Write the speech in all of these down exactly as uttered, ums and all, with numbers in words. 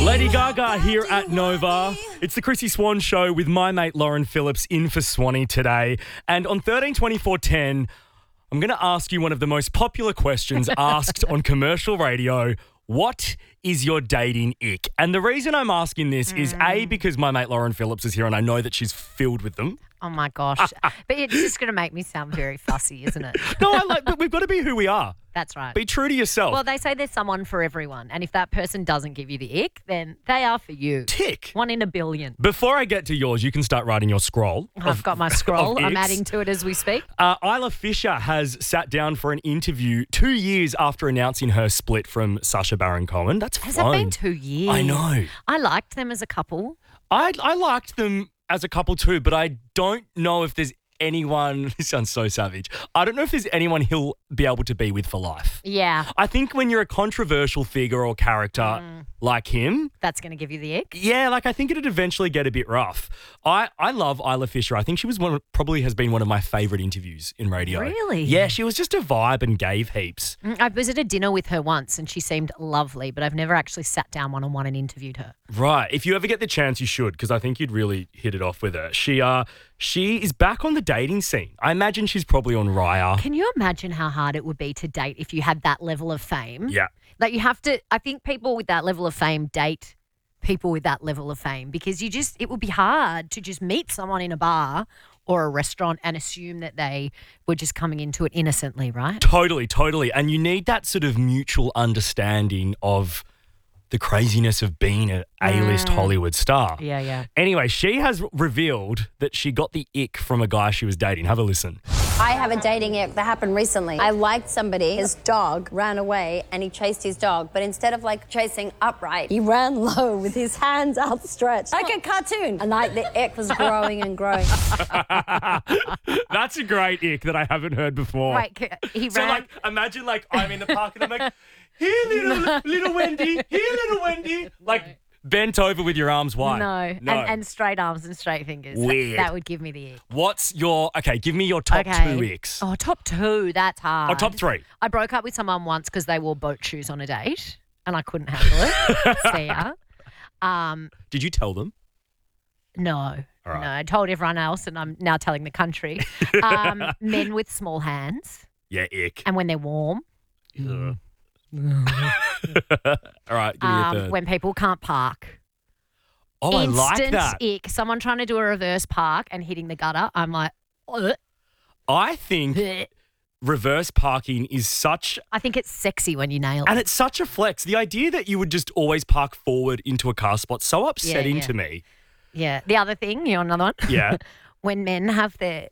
Lady Gaga here at Nova. It's the Chrissy Swan Show with my mate Lauren Phillips in for Swanee today. And on thirteen twenty-four ten, I'm going to ask you one of the most popular questions asked on commercial radio. What is your dating ick? And the reason I'm asking this mm. is A, because my mate Lauren Phillips is here and I know that she's filled with them. Oh, my gosh. But it's just going to make me sound very fussy, isn't it? No, I like, but we've got to be who we are. That's right. Be true to yourself. Well, they say there's someone for everyone. And if that person doesn't give you the ick, then they are for you. Tick. One in a billion. Before I get to yours, you can start writing your scroll. I've of, got my scroll. I'm adding to it as we speak. Uh, Isla Fisher has sat down for an interview two years after announcing her split from Sacha Baron Cohen. That's Has fine. it been two years? I know. I liked them as a couple. I I liked them as a couple too, but I don't know if there's anyone, this sounds so savage, I don't know if there's anyone he'll be able to be with for life. Yeah. I think when you're a controversial figure or character mm. like him. That's going to give you the ick? Yeah, like I think it'd eventually get a bit rough. I, I love Isla Fisher. I think she was one of, probably has been one of my favourite interviews in radio. Really? Yeah, she was just a vibe and gave heaps. Mm, I visited dinner with her once and she seemed lovely, but I've never actually sat down one-on-one and interviewed her. Right. If you ever get the chance, you should, because I think you'd really hit it off with her. She uh she is back on the dating scene. I imagine she's probably on Raya. Can you imagine how hard it would be to date if you had that level of fame? Yeah. Like you have to, I think people with that level of fame date people with that level of fame because you just, it would be hard to just meet someone in a bar or a restaurant and assume that they were just coming into it innocently, right? Totally, totally. And you need that sort of mutual understanding of the craziness of being an A-list mm. Hollywood star. Yeah, yeah. Anyway, she has revealed that she got the ick from a guy she was dating. Have a listen. I have a dating ick that happened recently. I liked somebody, his dog ran away and he chased his dog, but instead of like chasing upright, he ran low with his hands outstretched. Like a cartoon. And like the ick was growing and growing. That's a great ick that I haven't heard before. Right, he so ran... like, imagine like I'm in the park and I'm like, here little, little Wendy, here little Wendy. Like bent over with your arms wide. No, no. And, and straight arms and straight fingers. Weird. That, that would give me the ick. What's your, okay, give me your top okay. two icks. Oh, top two, that's hard. Oh, top three. I broke up with someone once because they wore boat shoes on a date and I couldn't handle it. See ya. Um, Did you tell them? No. All right. No, I told everyone else and I'm now telling the country. Um, men with small hands. Yeah, ick. And when they're warm. Mm. All right, give me um, a third. When people can't park. Oh, Instant I like that. ick. Someone trying to do a reverse park and hitting the gutter. I'm like, ugh. I think Ugh. reverse parking is such... I think it's sexy when you nail it. And it's such a flex. The idea that you would just always park forward into a car spot, so upsetting yeah, yeah. to me. Yeah. The other thing, you want another one? Yeah. When men have their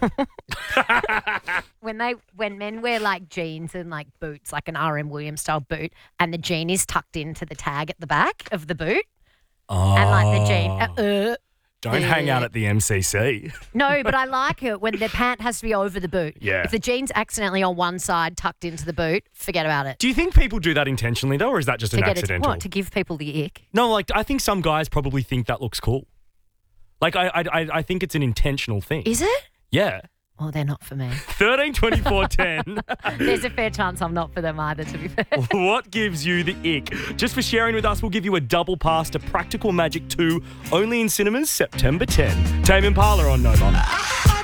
when they when men wear like jeans and like boots, like an R M Williams style boot, and the jean is tucked into the tag at the back of the boot, oh. and like the jean. Uh, uh, Don't uh, hang out at the M C C. No, but I like it when the pant has to be over the boot. Yeah. If the jean's accidentally on one side tucked into the boot, forget about it. Do you think people do that intentionally though, or is that just to an get accidental? It, what, to give people the ick? No, like I think some guys probably think that looks cool. Like, I, I I think it's an intentional thing. Is it? Yeah. Well, they're not for me. thirteen twenty-four ten. There's a fair chance I'm not for them either, to be fair. What gives you the ick? Just for sharing with us, we'll give you a double pass to Practical Magic two, only in cinemas September tenth. Tame Impala on Nova.